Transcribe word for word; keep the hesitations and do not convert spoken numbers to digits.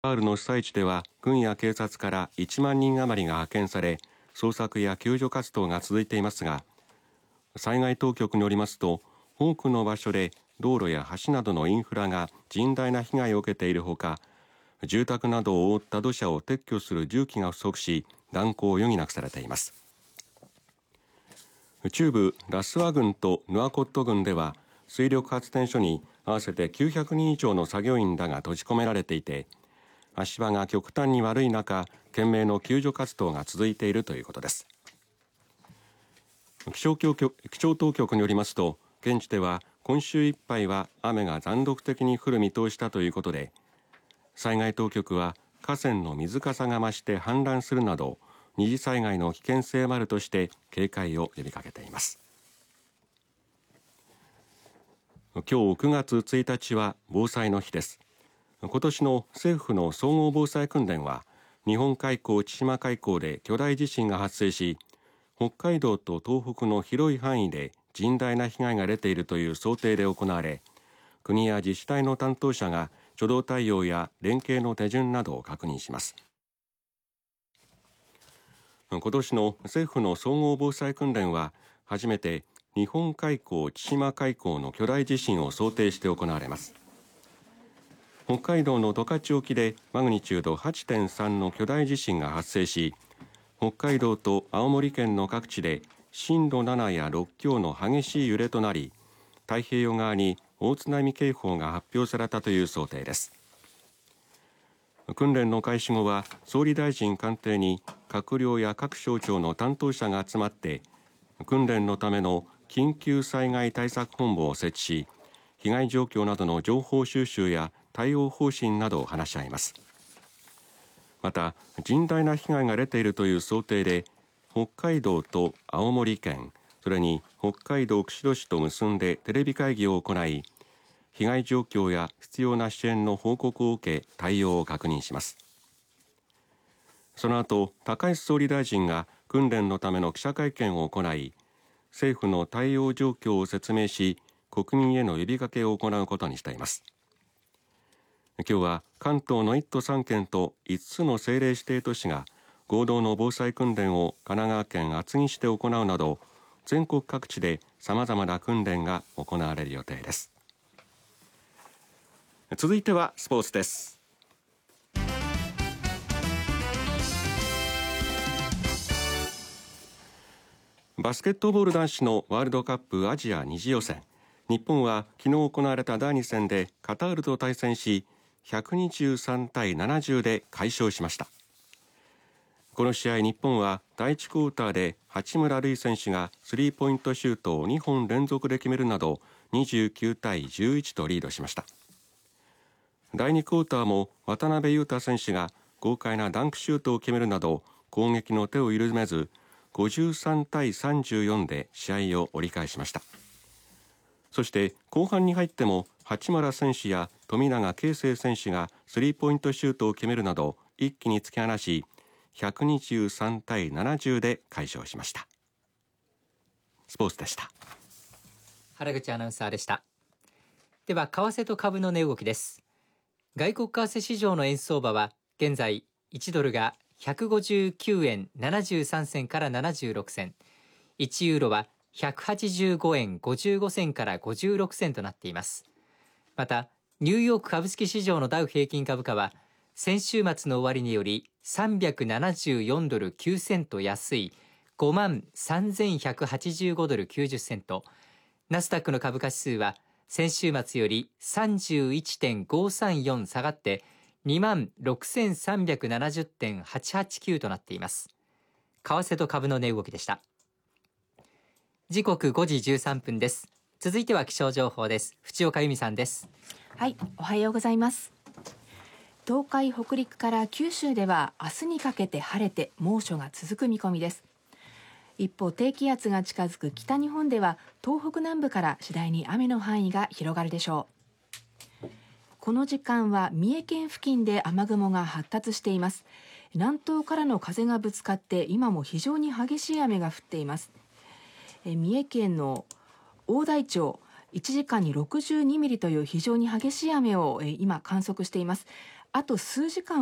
ールの被災地では軍や警察からいちまんにん余りが派遣され、捜索や救助活動が続いていますが、災害当局によりますと、多くの場所で道路や橋などのインフラが甚大な被害を受けているほか、住宅などを覆った土砂を撤去する重機が不足し、断行を余儀なくされています。中部ラスワ郡とヌアコット郡では、水力発電所に合わせてきゅうひゃくにん以上の作業員らが閉じ込められていて、足場が極端に悪い中、懸命の救助活動が続いているということです。気象局、気象当局によりますと、現地では今週いっぱいは雨が断続的に降る見通しだということで、災害当局は河川の水かさが増して氾濫するなど、二次災害の危険性もあるとして警戒を呼びかけています。今日くがつついたちは防災の日です。今年の政府の総合防災訓練は、日本海溝・千島海溝で巨大地震が発生し、北海道と東北の広い範囲で甚大な被害が出ているという想定で行われ、国や自治体の担当者が初動対応や連携の手順などを確認します。今年の政府の総合防災訓練は、初めて日本海溝・千島海溝の巨大地震を想定して行われます。北海道の十勝沖でマグニチュード はちてんさん の巨大地震が発生し、北海道と青森県の各地で震度ななやろく強の激しい揺れとなり、太平洋側に大津波警報が発表されたという想定です。訓練の開始後は、総理大臣官邸に閣僚や各省庁の担当者が集まって、訓練のための緊急災害対策本部を設置し、被害状況などの情報収集や対応方針などを話し合います。また、甚大な被害が出ているという想定で、北海道と青森県、それに北海道釧路市と結んでテレビ会議を行い、被害状況や必要な支援の報告を受け、対応を確認します。その後、高市総理大臣が訓練のための記者会見を行い、政府の対応状況を説明し、国民への呼びかけを行うことにしています。今日は関東のいっ都さん県といつつの政令指定都市が合同の防災訓練を神奈川県厚木市で行うなど、全国各地で様々な訓練が行われる予定です。続いてはスポーツです。バスケットボール男子のワールドカップアジア二次予選、日本は昨日行われただいに戦でカタールと対戦し、ひゃくにじゅうさんたいななじゅうで快勝しました。この試合、日本はだいいちクォーターで八村塁選手がスリーポイントシュートをにほん連続で決めるなど、にじゅうきゅうたいじゅういちとリードしました。だいにクォーターも渡邊雄太選手が豪快なダンクシュートを決めるなど、攻撃の手を緩めず、ごじゅうさんたいさんじゅうよんで試合を折り返しました。そして後半に入っても八村選手や富永啓生選手がスリーポイントシュートを決めるなど、一気に突き放し、ひゃくにじゅうさんたいななじゅうで快勝しました。スポーツでした。 原口アナウンサーでした。では、為替と株の値動きです。外国為替市場の円相場は現在いちドルがひゃくごじゅうきゅうえんななじゅうさんせんからななじゅうろくせん、いちユーロはひゃくはちじゅうごえんごじゅうごせんからごじゅうろくせんとなっています。また、ニューヨーク株式市場のダウ平均株価は先週末の終値よりさんびゃくななじゅうよんドルきゅうセント安い ごまんさんぜんひゃくはちじゅうごドルきゅうじゅっセント、ナスダックの株価指数は先週末より さんじゅういってんごさんよん 下がって にまんろくせんさんびゃくななじゅってんはちはちきゅう となっています。為替と株の値動きでした。時刻ごじじゅうさんぷんです。続いては気象情報です。藤岡由美さんです。 はい、おはようございます。東海北陸から九州では明日にかけて晴れて猛暑が続く見込みです。一方、低気圧が近づく北日本では東北南部から次第に雨の範囲が広がるでしょう。この時間は三重県付近で雨雲が発達しています。南東からの風がぶつかって今も非常に激しい雨が降っています。え三重県の大台町、いちじかんにろくじゅうにミリという非常に激しい雨を今観測しています。 あと数時間